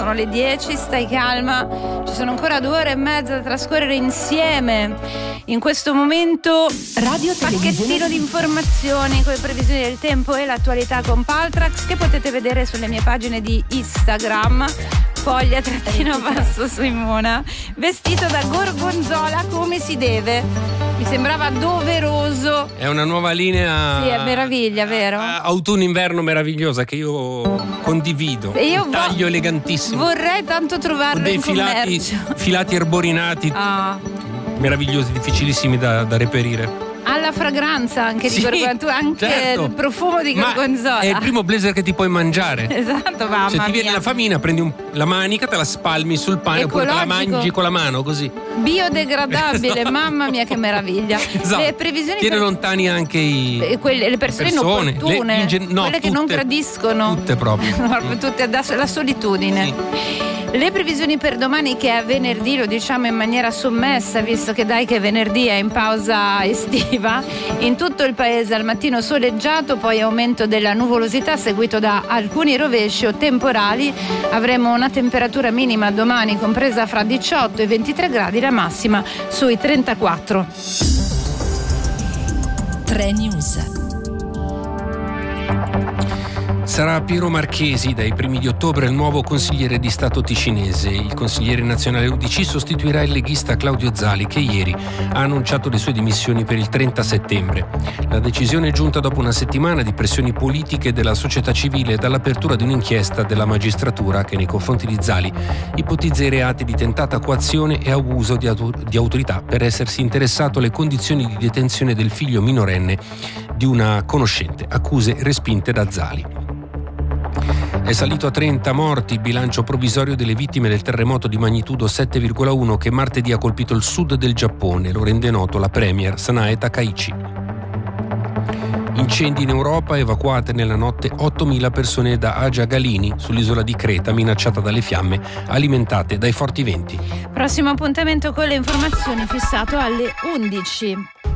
sono le 10, stai calma, ci sono ancora 2 ore e mezza da trascorrere insieme. In questo momento Radio pacchettino di informazioni con le previsioni del tempo e l'attualità con Paltrax, che potete vedere sulle mie pagine di Instagram, foglia-basso su Imona, vestito da gorgonzola come si deve. Mi sembrava doveroso. È una nuova linea. Sì, è meraviglia, vero? Autunno-inverno meravigliosa che io condivido. E io un taglio elegantissimo. Vorrei tanto trovarlo con in dei filati erborinati. Meravigliosi, difficilissimi da reperire. Ha la fragranza anche di gorgonzola, anche certo. Il profumo di gorgonzola. È il primo blazer che ti puoi mangiare. Esatto, mamma mia. Se ti viene la famina, prendi la manica, te la spalmi sul pane, oppure te la mangi con la mano, così. Biodegradabile, esatto. Mamma mia che meraviglia. Esatto. Le previsioni tiene lontani anche le persone inopportune, quelle che non gradiscono. Tutte proprio. Tutte, la solitudine. Sì. Le previsioni per domani, che è venerdì, lo diciamo in maniera sommessa, visto che che venerdì è in pausa estiva. In tutto il paese al mattino soleggiato, poi aumento della nuvolosità seguito da alcuni rovesci o temporali. Avremo una temperatura minima domani compresa fra 18 e 23 gradi, la massima sui 34. 3 News. Sarà Piero Marchesi dai primi di ottobre il nuovo consigliere di Stato ticinese. Il consigliere nazionale UDC sostituirà il leghista Claudio Zali, che ieri ha annunciato le sue dimissioni per il 30 settembre. La decisione è giunta dopo una settimana di pressioni politiche della società civile e dall'apertura di un'inchiesta della magistratura che nei confronti di Zali ipotizza i reati di tentata coazione e abuso di autorità per essersi interessato alle condizioni di detenzione del figlio minorenne di una conoscente, accuse respinte da Zali. È salito a 30 morti il bilancio provvisorio delle vittime del terremoto di magnitudo 7,1 che martedì ha colpito il sud del Giappone, lo rende noto la premier Sanae Takaichi. Incendi in Europa, evacuate nella notte 8.000 persone da Agia Galini, sull'isola di Creta, minacciata dalle fiamme alimentate dai forti venti. Prossimo appuntamento con le informazioni fissato alle 11.